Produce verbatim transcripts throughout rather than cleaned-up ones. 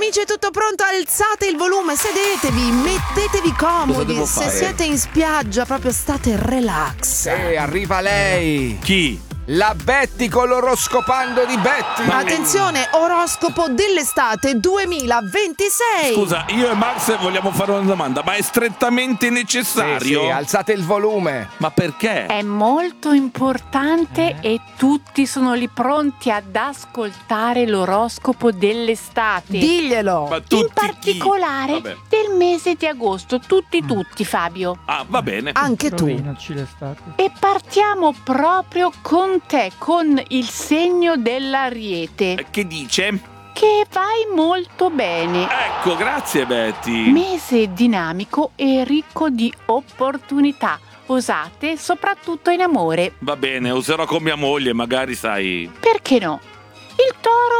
Amici, è tutto pronto, alzate il volume, sedetevi, mettetevi comodi. devo Se fare? siete in spiaggia, proprio state relax. E arriva lei, Chi? la Betty con l'oroscopando di Betty. Attenzione, oroscopo dell'estate duemilaventisei. Scusa, io e Max vogliamo fare una domanda, ma è strettamente Sì, necessario? sì, alzate il volume. Ma perché? È molto importante e tutti sono lì pronti ad ascoltare l'oroscopo dell'estate. Diglielo. Ma tutti In chi? particolare Vabbè. del mese di agosto, tutti tutti Fabio. Ah, va bene. Anche tu. Rovinaci l'estate. E partiamo proprio con te, con il segno dell'Ariete, Eh, Che dice? che vai molto bene. Ecco, grazie Betty. Mese dinamico e ricco di opportunità, osate soprattutto in amore. Va bene, userò con mia moglie, magari sai. Perché no? Il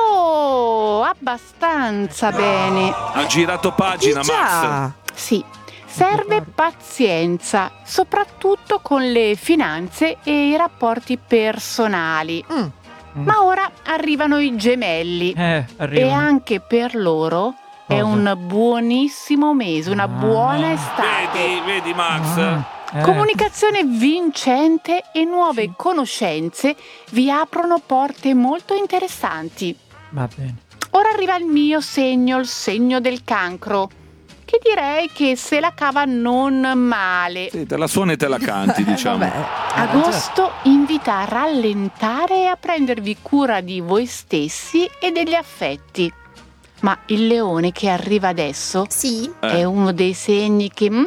toro abbastanza bene. Ha girato pagina, Già. Max. Sì, serve pazienza, soprattutto con le finanze e i rapporti personali. Mm. Ma ora arrivano i gemelli Eh, e arriva. anche per loro è Cosa? un buonissimo mese, una Ah. buona estate. Vedi, vedi Max? Ah, eh. Comunicazione vincente e nuove conoscenze vi aprono porte molto interessanti. Va bene. Ora arriva il mio segno, il segno del cancro, che direi che se la cava non male. Sì, te la suoni e te la canti, diciamo. Vabbè. Agosto invita a rallentare e a prendervi cura di voi stessi e degli affetti. Ma il leone che arriva adesso Sì. Eh. è uno dei segni che mm,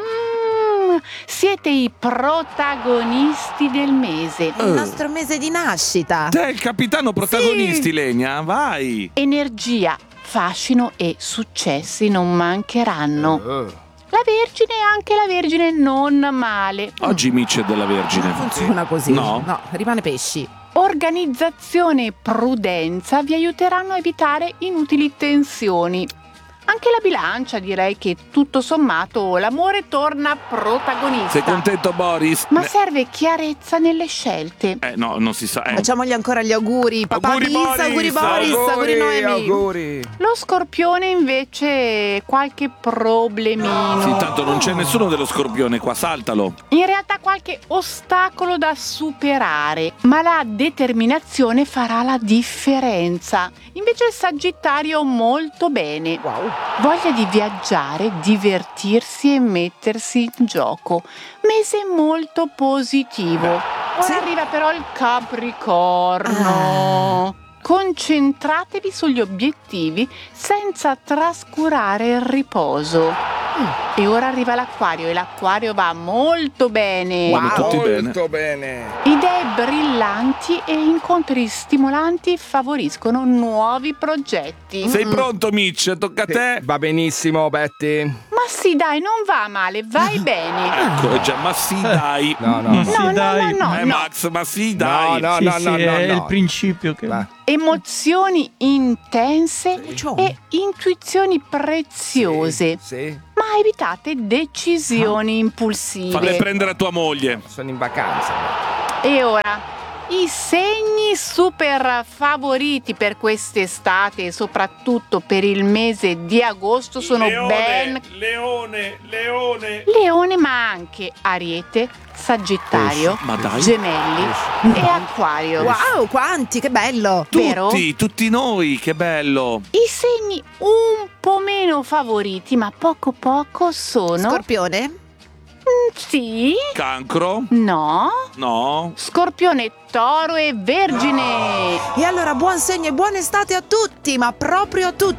siete i protagonisti del mese. È il nostro mese di nascita. Te il capitano protagonisti, Legna, vai. Energia, fascino e successi non mancheranno. Eh. La Vergine e anche la Vergine non male. Oggi Mitch è della Vergine. Non funziona così. No. No, rimane pesci. Organizzazione e prudenza vi aiuteranno a evitare inutili tensioni. Anche la bilancia direi che tutto sommato l'amore torna protagonista. Sei contento, Boris? Ma Ne- serve chiarezza nelle scelte. Eh, no, non si sa. Eh. Facciamogli ancora gli auguri. Papà Auguri, Vince, Boris. auguri Boris, auguri Noemi. auguri. Lo Scorpione invece qualche problemino. Sì, tanto non c'è nessuno dello Scorpione qua, saltalo. In realtà qualche ostacolo da superare, ma la determinazione farà la differenza. Invece il Sagittario molto bene. Wow. Voglia di viaggiare, divertirsi e mettersi in gioco. Mese molto positivo. Ora Sì. arriva però il Capricorno. Concentratevi sugli obiettivi senza trascurare il riposo. E ora arriva l'Acquario e l'Acquario va molto bene. Wow. Tutti bene. Molto bene. Idee brillanti e incontri stimolanti favoriscono nuovi progetti. Sei pronto, Mitch? Tocca a te. Va benissimo, Betty. Ma sì, dai, non va male, vai bene. Ecco, è già, ma sì, dai. No, no. Ma No, sì, no, dai. no, no, eh, no. Max, ma sì, dai. No, Sì, no, sì, no, no, è no. il principio che... Va. Emozioni intense Emozioni. e intuizioni preziose. Sì, Ma evitate decisioni Falle impulsive. prendere a tua moglie. sono in vacanza. E ora, i segni super favoriti per quest'estate e soprattutto per il mese di agosto sono ben Leone, Leone. Leone, ma anche Ariete, Sagittario, Ma dai. Gemelli e Acquario. Wow, quanti, che bello. Vero? Tutti, tutti noi, che bello. I segni un po' meno favoriti, ma poco poco sono... Scorpione? Mm, sì? Cancro? No? No. Scorpione, Toro e Vergine. E allora buon segno e buona estate a tutti, ma proprio a tutti.